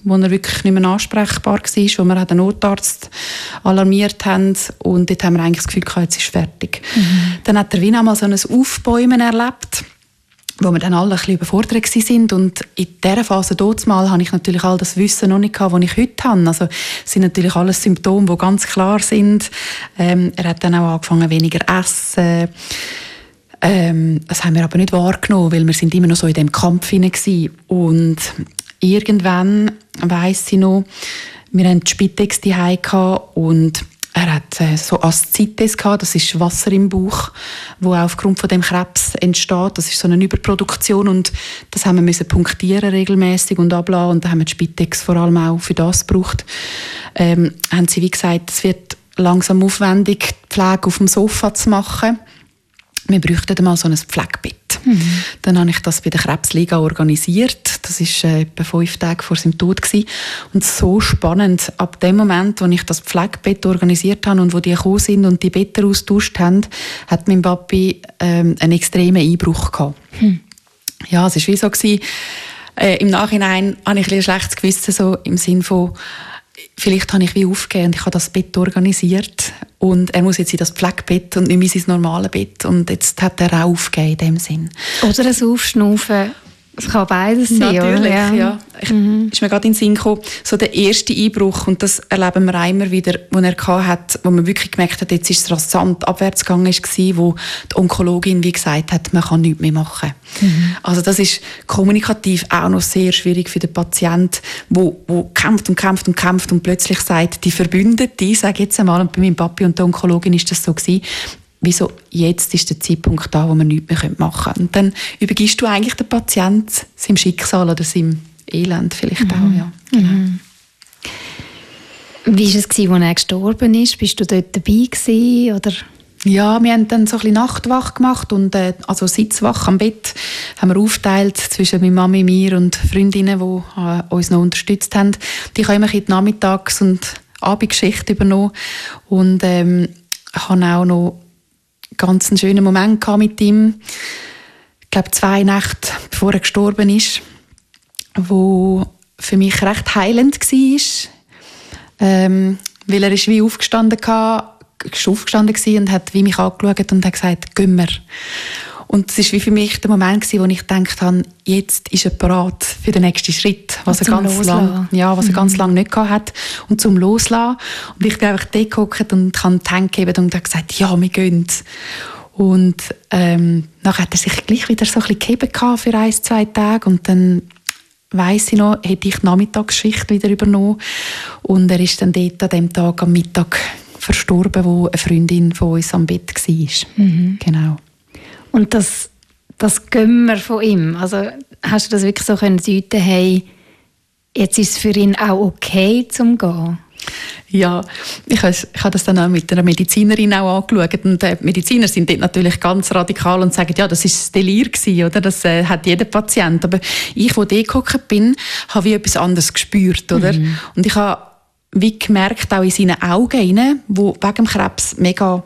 wo er wirklich nicht mehr ansprechbar war, wo wir den Notarzt alarmiert haben und dort haben wir eigentlich das Gefühl gehabt, jetzt ist fertig. Dann hat der Wien einmal so ein Aufbäumen erlebt, wo wir dann alle ein bisschen überfordert waren. Und in dieser Phase damals habe ich natürlich all das Wissen noch nicht gehabt, das ich heute habe. Also es sind natürlich alles Symptome, die ganz klar sind. Er hat dann auch angefangen, weniger zu essen. Das haben wir aber nicht wahrgenommen, weil wir sind immer noch so in diesem Kampf hinein waren. Und irgendwann, weiss ich noch, wir hatten die Spitex zu Hause und er hat so Aszites gehabt, das ist Wasser im Bauch, wo aufgrund von dem Krebs entsteht. Das ist so eine Überproduktion und das haben wir punktieren regelmäßig und ablassen und da haben wir die Spitex vor allem auch für das gebraucht. Haben sie wie gesagt, es wird langsam aufwendig, die Pflege auf dem Sofa zu machen. Wir bräuchten mal so ein Pflegebett. Dann habe ich das bei der Krebsliga organisiert. Das war etwa 5 Tage vor seinem Tod. Und so spannend. Ab dem Moment, wo ich das Pflegebett organisiert habe und wo die gekommen sind und die Betten austauscht haben, hat mein Papi einen extremen Einbruch gehabt. Ja, es war wie so. Im Nachhinein habe ich ein schlechtes Gewissen, so im Sinn von, vielleicht habe ich wie aufgegeben und ich habe das Bett organisiert und er muss jetzt in das Pflegebett und nicht mehr in sein normales Bett und jetzt hat er auch aufgegeben in dem Sinn. Oder ein Aufschnaufen, es kann beides sein. Natürlich, oder? ja. Ist mir gerade in den Sinn gekommen, so der erste Einbruch und das erleben wir auch immer wieder, den er hatte, wo man wirklich gemerkt hat, jetzt ist es rasant abwärts gegangen, wo die Onkologin wie gesagt hat, man kann nichts mehr machen. Also das ist kommunikativ auch noch sehr schwierig für den Patienten, wo kämpft und kämpft und kämpft und plötzlich sagt, die Verbündete, ich sage jetzt einmal, und bei meinem Papi und der Onkologin ist das so gewesen, wieso jetzt ist der Zeitpunkt da, wo man nichts mehr machen können. Und dann übergibst du eigentlich den Patienten seinem Schicksal oder seinem Elend vielleicht auch. Ja. Genau. Wie war es, als er gestorben ist? Bist du dort dabei gewesen, oder? Ja, wir haben dann so ein bisschen Nachtwach gemacht und also Sitzwach am Bett haben wir aufgeteilt zwischen meiner Mami, mir und Freundinnen, die uns noch unterstützt haben. Die haben immer die Nachmittags- und Abendgeschichte übernommen und habe auch noch ganz einen schönen Moment mit ihm. Ich glaube, 2 Nächte, bevor er gestorben ist, wo für mich recht heilend war. Weil er ist wie aufgestanden war und hat wie mich angeschaut und hat gesagt, gehen wir. Und es war wie für mich der Moment, wo ich gedacht habe, jetzt ist er bereit für den nächsten Schritt, was er ganz lange nicht gehabt hat. Und zum Loslassen. Und ich bin einfach dort gehockt und kann die Hände geben und habe gesagt, ja, wir gehen. Und nachher hat er sich gleich wieder so ein bisschen gegeben für 1-2 Tage. Und dann, weiss ich noch, hätte ich die Nachmittagsschicht wieder übernommen. Und er ist dann dort an dem Tag am Mittag verstorben, wo eine Freundin von uns am Bett war. Genau. Und das Gömmer von ihm, also hast du das wirklich so können deuten, hey, jetzt ist es für ihn auch okay zum gehen? Ja, ich habe das dann auch mit einer Medizinerin auch angeschaut und die Mediziner sind dort natürlich ganz radikal und sagen, ja, das war das Delir gewesen, oder? Das hat jeder Patient. Aber ich, der dort gehockt bin, habe wie etwas anderes gespürt, oder? Und ich habe wie gemerkt, auch in seinen Augen, die wegen dem Krebs mega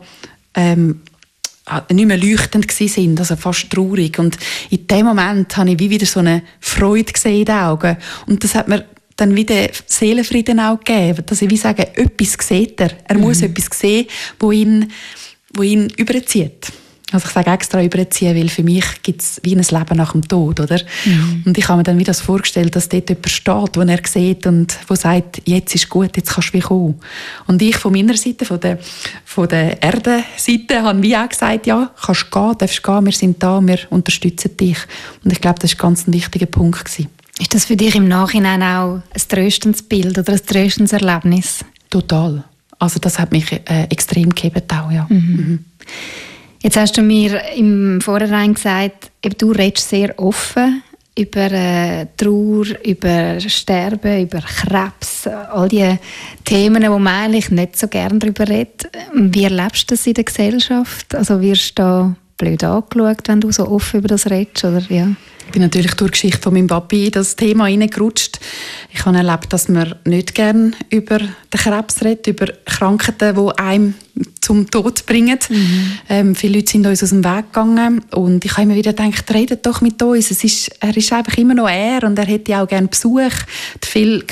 nicht mehr leuchtend waren, also fast traurig. Und in dem Moment habe ich wie wieder so eine Freude gesehen in den Augen. Und das hat mir dann wieder Seelenfrieden auch gegeben, dass ich wie sage, etwas sieht er. Er muss etwas sehen, wo ihn überzieht. Also ich sage extra überziehen, weil für mich gibt es wie ein Leben nach dem Tod, oder? Und ich habe mir dann wieder das vorgestellt, dass dort jemand steht, den er sieht und der sagt, jetzt ist gut, jetzt kannst du wie kommen. Und ich von meiner Seite, von der Erdenseite, habe wie auch gesagt, ja, kannst gehen, darfst gehen, wir sind da, wir unterstützen dich. Und ich glaube, das war ganz ein wichtiger Punkt gewesen. Ist das für dich im Nachhinein auch ein tröstendes Bild oder ein tröstendes Erlebnis? Total. Also das hat mich extrem gegeben auch, ja. Jetzt hast du mir im Vorhinein gesagt, du redest sehr offen über Trauer, über Sterben, über Krebs, all die Themen, wo man eigentlich nicht so gerne darüber redet. Wie erlebst du das in der Gesellschaft? Also wirst du da blöd angeschaut, wenn du so offen über das redest? Oder? Ja. Ich bin natürlich durch die Geschichte von meinem Papi in das Thema hineingerutscht. Ich habe erlebt, dass man nicht gerne über den Krebs redet, über Krankheiten, die einem zum Tod bringen. Viele Leute sind uns aus dem Weg gegangen und ich habe immer wieder gedacht, redet doch mit uns. Er ist einfach immer noch er und er hätte auch gerne Besuch. Viele